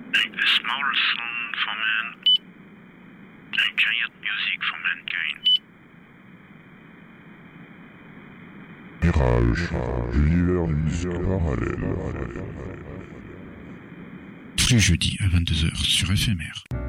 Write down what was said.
A small sound for man, a giant music for mankind. Mirage, l'univers musical parallèle. Tous les jeudis à 22h sur FMR.